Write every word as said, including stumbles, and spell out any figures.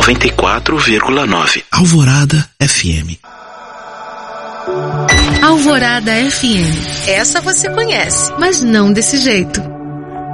noventa e quatro vírgula nove. Alvorada F M. Alvorada F M. Essa você conhece, mas não desse jeito.